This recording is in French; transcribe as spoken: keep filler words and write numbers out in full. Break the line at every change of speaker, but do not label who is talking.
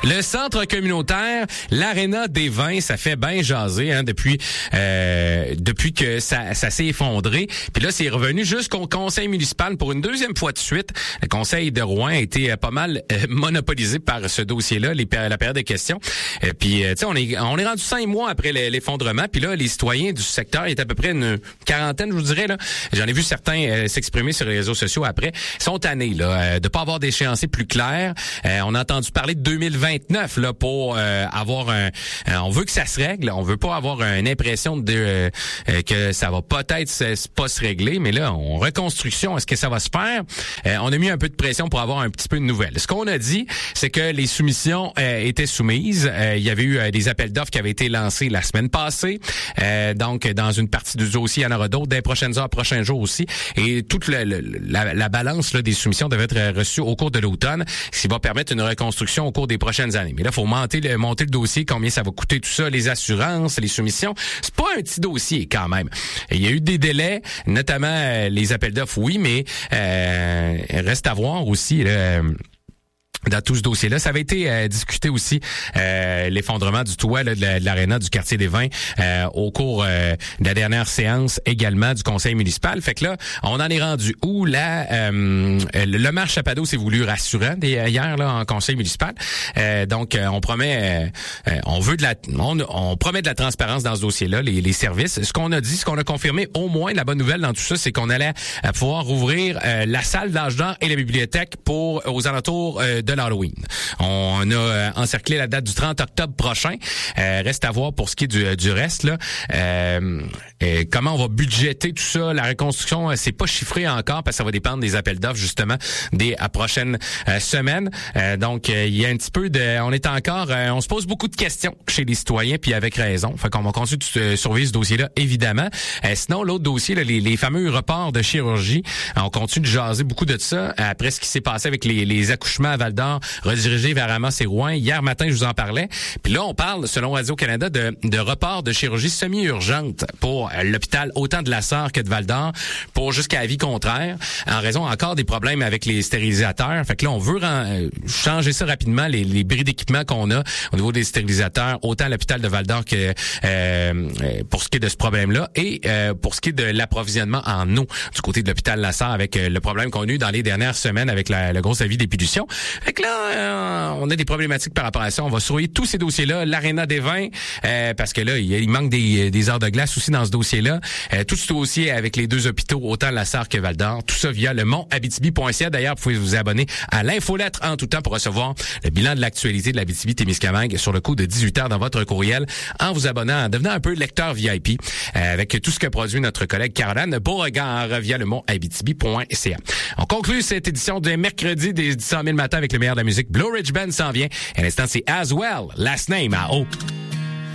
Le centre communautaire, l'Aréna des Vins, ça fait bien jaser hein, depuis euh, depuis que ça, ça s'est effondré. Puis là, c'est revenu jusqu'au conseil municipal pour une deuxième fois de suite. Le conseil de Rouen a été euh, pas mal euh, monopolisé par ce dossier-là, les, la période de questions. Et puis, euh, tu sais, on est on est rendu cinq mois après l'effondrement. Puis là, les citoyens du secteur, il est à peu près une quarantaine, je vous dirais là. J'en ai vu certains euh, s'exprimer sur les réseaux sociaux après. Ils sont tannés là, euh, de pas avoir d'échéancier plus clair. Euh, on a entendu parler de deux mille vingt-neuf là pour euh, avoir un. Euh, on veut que ça se règle. On veut pas avoir une impression de euh, euh, que ça va peut-être se, pas se régler. Mais là, en reconstruction, est-ce que ça va se faire? Euh, on a mis un peu de pression pour avoir un petit peu de nouvelles. Ce qu'on a dit, c'est que les soumissions euh, étaient soumises. Euh, il y avait eu euh, des appels d'offres qui avaient été lancés la semaine passée. Euh, donc, dans une partie du dossier, il y en aura d'autres dans les prochaines heures, prochains jours aussi. Et toute le, le, la, la balance là, des soumissions devait être reçue au cours de l'automne, ce qui va permettre une reconstruction au cours des prochaines années. Mais là, il faut monter le, monter le dossier, combien ça va coûter tout ça, les assurances, les soumissions. C'est pas un petit dossier quand même. Il y a eu des délais, notamment euh, les appels d'offres, oui, mais euh, reste à voir aussi là, dans tout ce dossier-là. Ça avait été euh, discuté aussi, euh, l'effondrement du toit là, de l'Aréna du quartier des Vins euh, au cours euh, de la dernière séance également du conseil municipal. Fait que là, on en est rendu où? Là, euh, le maire Chapado s'est voulu rassurant des, hier là en conseil municipal. Euh, donc, euh, on promet, euh, on veut de la, on, on promet de la transparence dans ce dossier-là, les, les services. Ce qu'on a dit, ce qu'on a confirmé, au moins la bonne nouvelle dans tout ça, c'est qu'on allait euh, pouvoir rouvrir euh, la salle d'âge d'or et la bibliothèque pour aux alentours euh, de l'Halloween. On a euh, encerclé la date du trente octobre prochain. Euh, reste à voir pour ce qui est du, du reste là. Euh, et comment on va budgéter tout ça, la reconstruction, euh, c'est pas chiffré encore parce que ça va dépendre des appels d'offres justement des à prochaines euh, semaines. Euh, donc euh, il y a un petit peu de, on est encore, euh, on se pose beaucoup de questions chez les citoyens puis avec raison. Fait qu'on va continuer de euh, surveiller ce dossier-là évidemment. Euh, sinon l'autre dossier, là, les, les fameux reports de chirurgie, on continue de jaser beaucoup de ça après ce qui s'est passé avec les, les accouchements à Val-d'Or redirigé vers Amos et Rouen. Hier matin, je vous en parlais. Puis là, on parle, selon Radio-Canada, de, de report de chirurgie semi-urgente pour l'hôpital autant de La Sarre que de Val-d'Or pour jusqu'à avis contraire, en raison encore des problèmes avec les stérilisateurs. Fait que là, on veut rend, changer ça rapidement, les, les bris d'équipement qu'on a au niveau des stérilisateurs, autant à l'hôpital de Val-d'Or que euh, pour ce qui est de ce problème-là et euh, pour ce qui est de l'approvisionnement en eau du côté de l'hôpital La Sarre avec euh, le problème qu'on a eu dans les dernières semaines avec la, le gros avis d'épullution. Fait que là, Euh, on a des problématiques par rapport à ça. On va surveiller tous ces dossiers-là. L'Aréna des Vins, euh, parce que là, il, il manque des, des heures de glace aussi dans ce dossier-là. Euh, tout ce dossier avec les deux hôpitaux, autant La Sarre que Val-d'Or. Tout ça via le mont abitibi point c a. D'ailleurs, vous pouvez vous abonner à l'infolettre en tout temps pour recevoir le bilan de l'actualité de l'Abitibi-Témiscamingue sur le coup de dix-huit heures dans votre courriel en vous abonnant, en devenant un peu lecteur V I P euh, avec tout ce que produit notre collègue Caroline Beauregard via le mont abitibi point c a. On conclut cette édition de mercredi des cent mille matins avec le meilleur de la musique. Blue Ridge Band s'en vient. À l'instant, c'est As Well, Last Name à O.